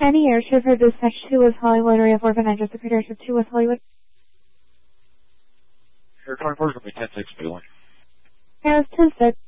Any airship for dispatch 2 West Hollywood, area 459, just repeat airship 2 West Hollywood. Air 24 is going to be 10-6 Billy. Air 10-6.